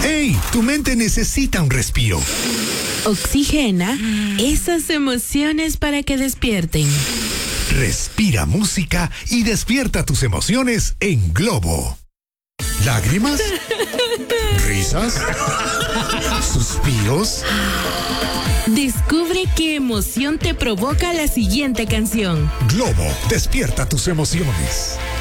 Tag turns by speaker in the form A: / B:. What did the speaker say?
A: ¡Ey! Tu mente necesita un respiro.
B: Oxigena esas emociones para que despierten.
A: Respira música y despierta tus emociones en Globo. ¿Lágrimas? ¿Risas? ¿Suspiros?
B: Descubre qué emoción te provoca la siguiente canción.
A: Globo, despierta tus emociones.